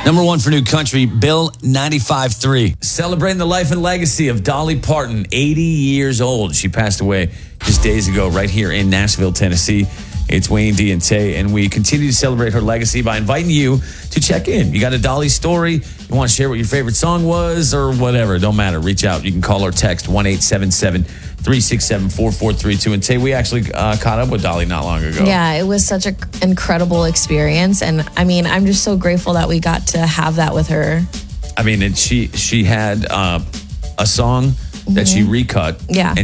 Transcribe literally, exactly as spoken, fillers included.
Number one for new country, Bill ninety-five point three. Celebrating the life and legacy of Dolly Parton, eighty years old. She passed away just days ago right here in Nashville, Tennessee. It's Wayne D and Tay, and we continue to celebrate her legacy by inviting you to check in. You got a Dolly story, you want to share what your favorite song was or whatever, don't matter. Reach out. You can call or text one eight seven seven, three six seven, four four three two. And Tay, we actually uh, caught up with Dolly not long ago. Yeah, it was such an incredible experience. And I mean, I'm just so grateful that we got to have that with her. I mean, and she, she had uh, a song that mm-hmm. she recut. Yeah. And